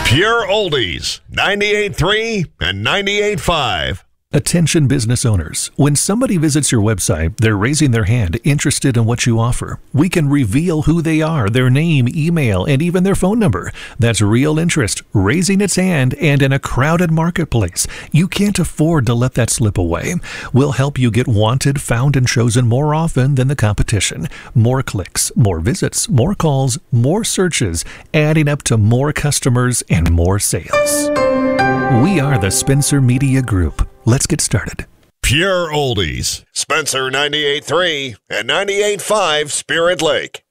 Pure Oldies, 98.3 and 98.5. Attention business owners. When somebody visits your website, they're raising their hand, interested in what you offer. We can reveal who they are, their name, email, and even their phone number. That's real interest, raising its hand, and in a crowded marketplace. You can't afford to let that slip away. We'll help you get wanted, found, and chosen more often than the competition. More clicks, more visits, more calls, more searches, adding up to more customers and more sales. We are the Spencer Media Group. Let's get started. Pure Oldies, Spencer 98.3 and 98.5 Spirit Lake.